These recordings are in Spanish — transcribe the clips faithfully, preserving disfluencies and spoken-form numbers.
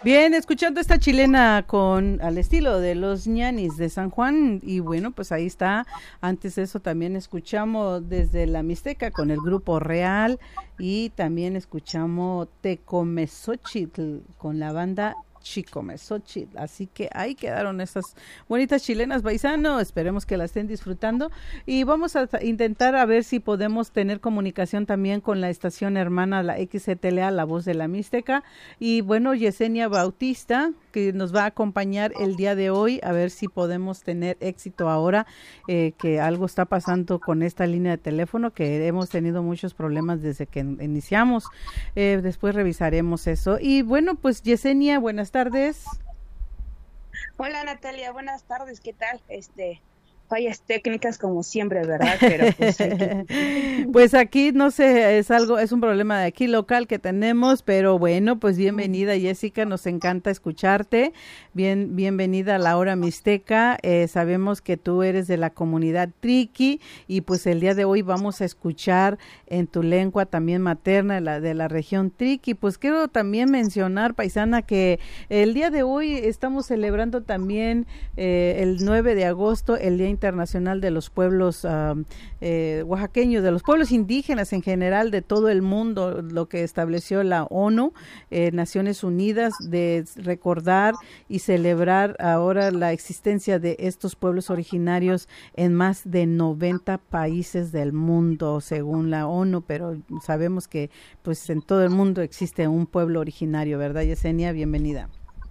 Bien, escuchando esta chilena con al estilo de los ñanis de San Juan y bueno, pues ahí está. Antes de eso también escuchamos desde la Mixteca con el Grupo Real y también escuchamos Tecomexochitl con la banda Chicomexochitl. Así que ahí quedaron estas bonitas chilenas, paisano. Esperemos que la estén disfrutando y vamos a intentar a ver si podemos tener comunicación también con la estación hermana, la X C T L A, La Voz de la Mixteca. Y bueno, Yesenia Bautista, que nos va a acompañar el día de hoy, a ver si podemos tener éxito ahora, eh, que algo está pasando con esta línea de teléfono, que hemos tenido muchos problemas desde que iniciamos. Eh, después revisaremos eso. Y bueno, pues Yesenia, buenas tardes. Hola Natalia, buenas tardes, ¿qué tal? Este... fallas técnicas como siempre, ¿verdad? Pero pues, aquí... pues aquí no sé, es algo, es un problema de aquí local que tenemos, pero bueno, pues bienvenida Jessica, nos encanta escucharte, bien, bienvenida a la Hora Mixteca, eh, sabemos que tú eres de la comunidad Triqui y pues el día de hoy vamos a escuchar en tu lengua también materna la, de la región Triqui. Pues quiero también mencionar, paisana, que el día de hoy estamos celebrando también eh, el nueve de agosto, el Día Internacional de los Pueblos uh, eh, oaxaqueños, de los pueblos indígenas en general de todo el mundo, lo que estableció la ONU, eh, Naciones Unidas, de recordar y celebrar ahora la existencia de estos pueblos originarios en más de noventa países del mundo, según la ONU, pero sabemos que pues en todo el mundo existe un pueblo originario, ¿verdad, Yesenia? Bienvenida.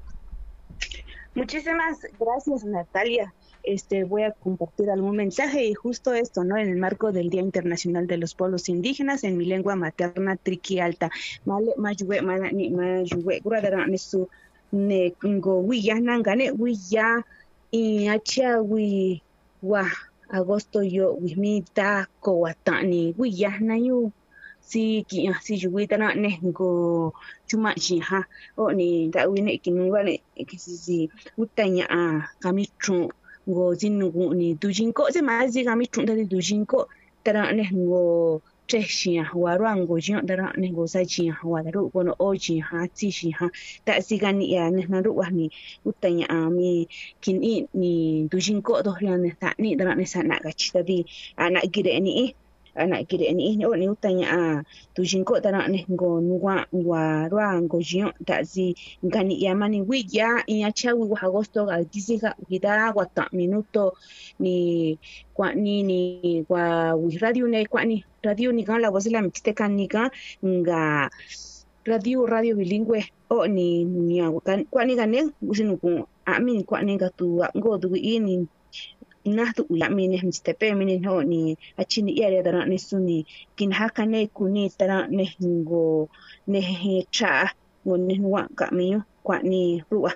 Muchísimas gracias, Natalia. Este, voy a compartir algún mensaje y justo esto, ¿no? En el marco del Día Internacional de los Pueblos Indígenas, en mi lengua materna Triqui Alta. Male mayuwe manani mayuwe gradara nesu ne ngo wiya nangane wiya y acha wi wa agosto yo wimita kowatani wiya nayu si ki si yuwita na ne ngo chuma chi ha o ni da wine kinwale kisi utanya a kamitru ngo jinnu ni dujinko se mazi kami tunda di dujinko tara ne ngo cheshia warango jin tara ne ngo sachi ha da ru kono oji ha ti shi ha ta sigani ya ne na ru wani utanya ami kin i ni dujinko do ne ta ni tara ne sana ga chita di ana gire ni anak kiri ni ni ni utanya a dujinko tara ne ngo nuwa warango jin ta si ngani ya mani wiya ya chawi wa agosto ga disiga gida wata minuto ni kwa ni ni kwa wi radio ne kwa ni radio ni la voz de la Mixteca ni ga nga radio radio bilingüe o ni ni kwa ni gane usinu ku a mi kwa ni ga tu ngo du ini nahtu ya mine mstepe mine no ni achini yare dara ne suni kin hakane kuni tara ne ngo ne cha ngo wa kamio kwa ni rua.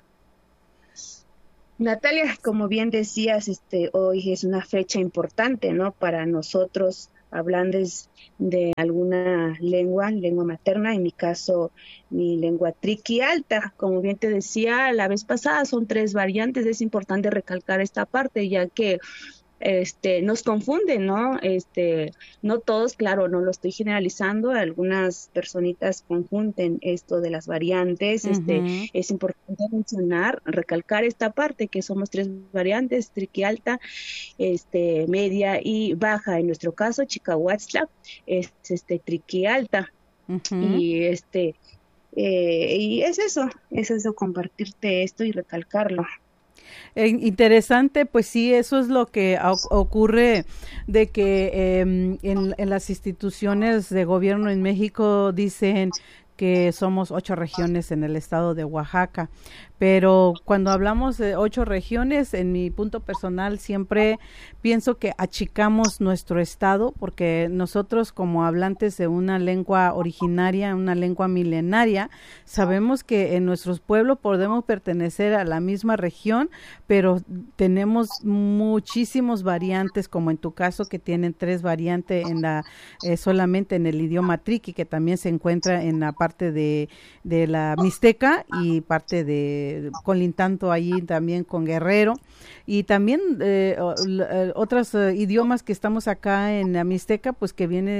Natalia, como bien decías, este hoy es una fecha importante, ¿no? Para nosotros hablantes de alguna lengua, lengua materna, en mi caso mi lengua Triqui Alta, como bien te decía la vez pasada, son tres variantes, es importante recalcar esta parte ya que este nos confunden, ¿no? Este, no todos, claro, no lo estoy generalizando, algunas personitas confunden esto de las variantes, uh-huh. este, es importante mencionar, recalcar esta parte que somos tres variantes, Triqui Alta, este, media y baja, en nuestro caso Chicahuatzla es este Triqui Alta, uh-huh. y este, eh, y es eso, es eso, compartirte esto y recalcarlo. Eh, interesante, pues sí, eso es lo que ocurre de que eh, en, en las instituciones de gobierno en México dicen que somos ocho regiones en el estado de Oaxaca, pero cuando hablamos de ocho regiones, en mi punto personal siempre pienso que achicamos nuestro estado, porque nosotros como hablantes de una lengua originaria, una lengua milenaria, sabemos que en nuestros pueblos podemos pertenecer a la misma región, pero tenemos muchísimos variantes, como en tu caso que tienen tres variantes en la eh, solamente en el idioma triqui, que también se encuentra en la parte de, de la Mixteca y parte de colindando allí también con Guerrero, y también eh, otros eh, idiomas que estamos acá en la Mixteca, pues que viene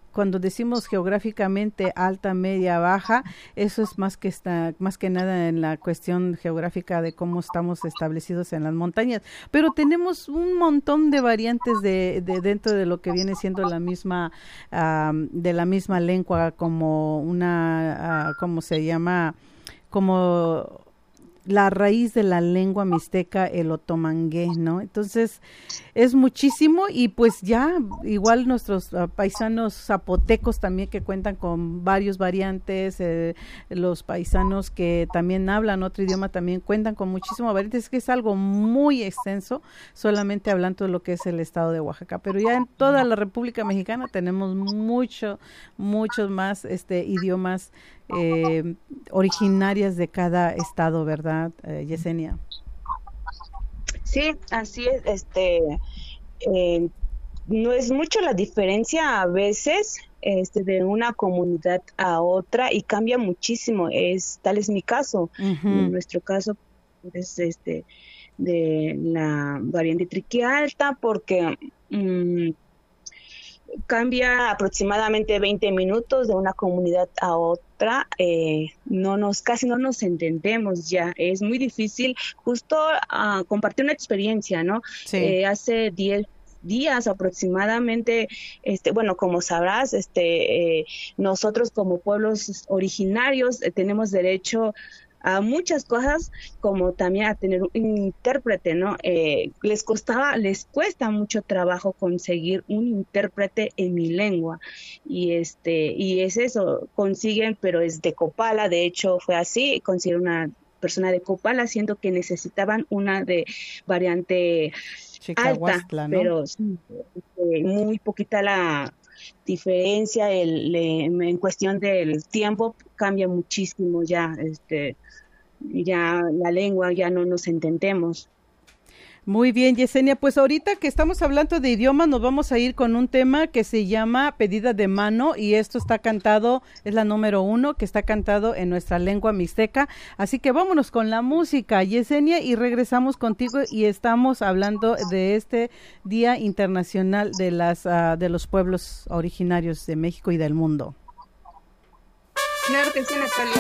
cuando decimos geográficamente alta, media, baja, eso es más que está, más que nada en la cuestión geográfica de cómo estamos establecidos en las montañas. Pero tenemos un montón de variantes de, de dentro de lo que viene siendo la misma, um, de la misma lengua, como una, uh, ¿cómo se llama? Como la raíz de la lengua mixteca, el otomangué, ¿no? Entonces, es muchísimo y pues ya igual nuestros uh, paisanos zapotecos también que cuentan con varios variantes, eh, los paisanos que también hablan otro idioma también cuentan con muchísimos variantes, es que es algo muy extenso, solamente hablando de lo que es el estado de Oaxaca, pero ya en toda la República Mexicana tenemos mucho, muchos más este idiomas eh, originarias de cada estado, ¿verdad, eh, Yesenia? Sí, así es, este, eh, no es mucho la diferencia a veces este, de una comunidad a otra y cambia muchísimo, es, tal es mi caso, Uh-huh. en nuestro caso es este, de la variante Triquialta porque um, cambia aproximadamente veinte minutos de una comunidad a otra, eh, no nos, casi no nos entendemos ya, es muy difícil justo uh, compartir una experiencia, ¿no? Sí. Eh, hace diez días aproximadamente, este, bueno, como sabrás, este, eh, nosotros como pueblos originarios eh, tenemos derecho a muchas cosas, como también a tener un intérprete, ¿no? Eh, les costaba, les cuesta mucho trabajo conseguir un intérprete en mi lengua, y este, y es eso, consiguen, pero es de Copala, de hecho fue así, consiguieron una persona de Copala, siendo que necesitaban una de variante alta, ¿no? Pero sí, eh, muy poquita la diferencia, el, le, en cuestión del tiempo cambia muchísimo ya, este, ya la lengua, ya no nos entendemos. Muy bien, Yesenia, pues ahorita que estamos hablando de idiomas nos vamos a ir con un tema que se llama Pedida de Mano y esto está cantado, es la número uno que está cantado en nuestra lengua mixteca, así que vámonos con la música, Yesenia, y regresamos contigo y estamos hablando de este Día Internacional de las uh, de los Pueblos Originarios de México y del mundo. Claro que sí, Natalia.